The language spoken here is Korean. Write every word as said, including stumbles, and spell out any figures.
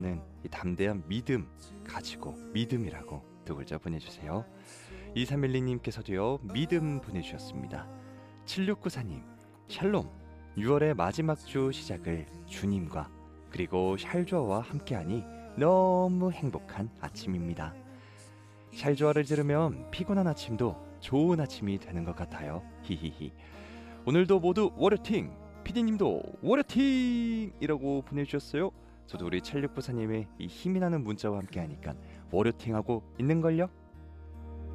이 담대한 믿음 가지고 믿음이라고 두 글자 보내주세요. 이삼일이님께서도요 믿음 보내주셨습니다. 칠육구사님 샬롬, 유월의 마지막 주 시작을 주님과 그리고 샬조아와 함께하니 너무 행복한 아침입니다. 샬조아를 들으면 피곤한 아침도 좋은 아침이 되는 것 같아요. 히히히. 오늘도 모두 워려팅! 피디님도 워려팅! 이라고 보내주셨어요. 저도 우리 칠육구사님의 이 힘이 나는 문자와 함께하니까 워려팅하고 있는걸요?